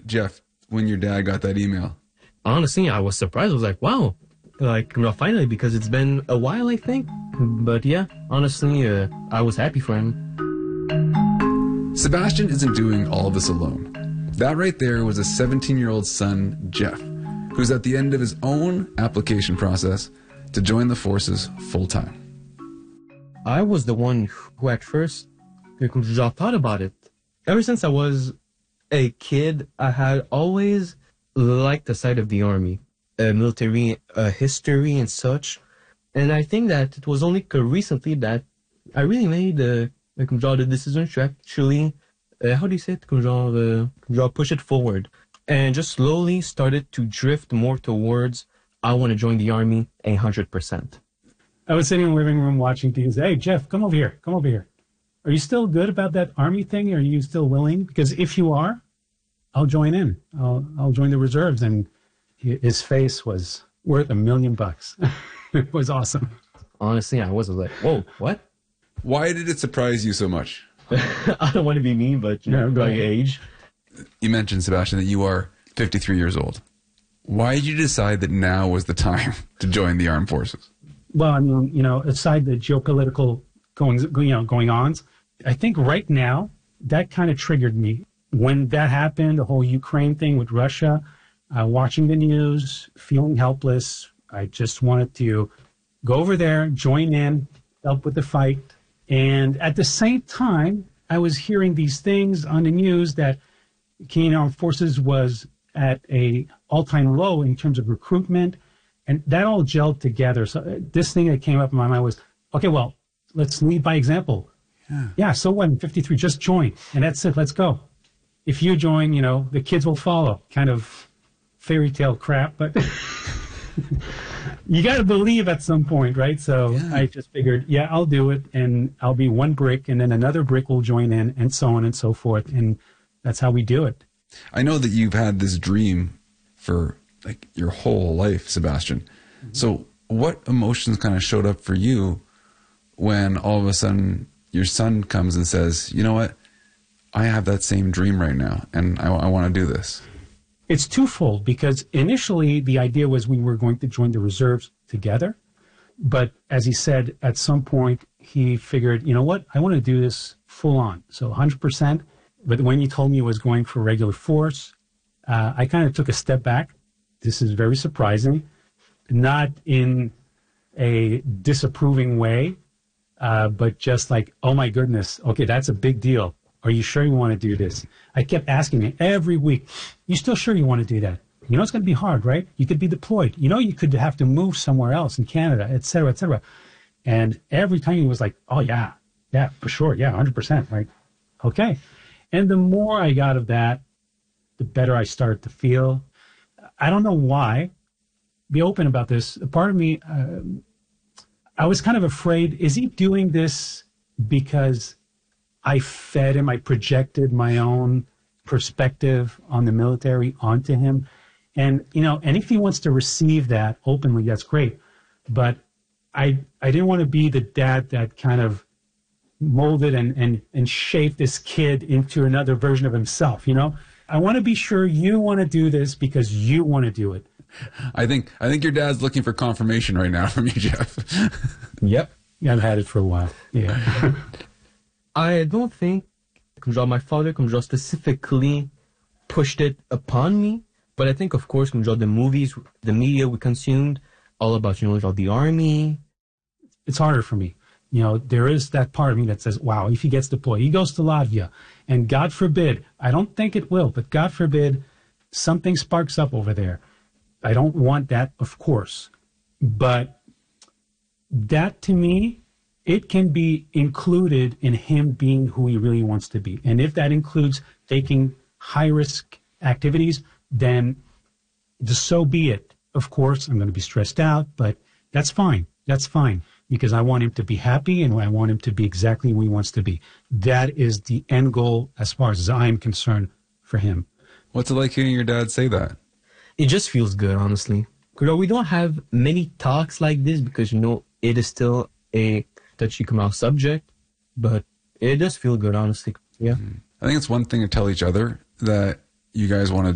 Jeff, when your dad got that email? Honestly, I was surprised. I was like, wow. Like, well, finally, because it's been a while, I think. But yeah, honestly, I was happy for him. Sebastian isn't doing all of this alone. That right there was a 17-year-old son, Jeff, who's at the end of his own application process to join the forces full-time. I was the one who at first thought about it. Ever since I was a kid, I had always liked the side of the army, military history and such. And I think that it was only recently that I really made the decision to actually, how do you say it? Push it forward. And just slowly started to drift more towards, I want to join the army 100%. I was sitting in the living room watching TV and say, hey, Jeff, come over here. Come over here. Are you still good about that army thing? Are you still willing? Because if you are, I'll join in. I'll join the reserves. And his face was worth $1 million. It was awesome. Honestly, I was like, whoa, what? Why did it surprise you so much? I don't want to be mean, but going age. You mentioned, Sebastian, that you are 53 years old. Why did you decide that now was the time to join the armed forces? Well, I mean, aside the geopolitical going-ons, I think right now that kind of triggered me. When that happened, the whole Ukraine thing with Russia, watching the news, feeling helpless, I just wanted to go over there, join in, help with the fight. And at the same time, I was hearing these things on the news that Canadian Armed Forces was at a all-time low in terms of recruitment, and that all gelled together. So this thing that came up in my mind was, okay, well, let's lead by example. Yeah, so what? In 53, just join, and that's it. Let's go. If you join, the kids will follow. Kind of fairy tale crap, but you got to believe at some point, right? So yeah. I just figured, I'll do it, and I'll be one brick, and then another brick will join in, and so on and so forth, and that's how we do it. I know that you've had this dream for like your whole life, Sebastian. Mm-hmm. So what emotions kind of showed up for you when all of a sudden your son comes and says, you know what, I have that same dream right now, and I want to do this? It's twofold, because initially the idea was we were going to join the reserves together. But as he said, at some point he figured, you know what, I want to do this full on. So 100%. But when he told me he was going for regular force, I kind of took a step back. This is very surprising, not in a disapproving way, but just like, oh my goodness, okay, that's a big deal. Are you sure you want to do this? I kept asking him every week, you still sure you want to do that? It's going to be hard, right? You could be deployed. You could have to move somewhere else in Canada, et cetera, et cetera. And every time he was like, oh, yeah, for sure. Yeah, 100%. Right. Okay. And the more I got of that, the better I started to feel. I don't know why. Be open about this. A part of me, I was kind of afraid, is he doing this because I fed him, I projected my own perspective on the military onto him? And, and if he wants to receive that openly, that's great. But I didn't want to be the dad that kind of molded and shaped this kid into another version of himself, I want to be sure you want to do this because you want to do it. I think your dad's looking for confirmation right now from you, Jeff. Yep. Yeah, I've had it for a while. Yeah. I don't think my father specifically pushed it upon me, but I think, of course, the movies, the media we consumed, all about, the army. It's harder for me. There is that part of me that says, wow, if he gets deployed, he goes to Latvia, and God forbid, I don't think it will, but God forbid, something sparks up over there. I don't want that, of course. But that, to me, it can be included in him being who he really wants to be. And if that includes taking high-risk activities, then so be it. Of course, I'm going to be stressed out, but that's fine. That's fine. Because I want him to be happy and I want him to be exactly who he wants to be. That is the end goal as far as I'm concerned for him. What's it like hearing your dad say that? It just feels good, honestly. We don't have many talks like this because, it is still a touchy subject, but it does feel good, honestly. Yeah. I think it's one thing to tell each other that you guys want to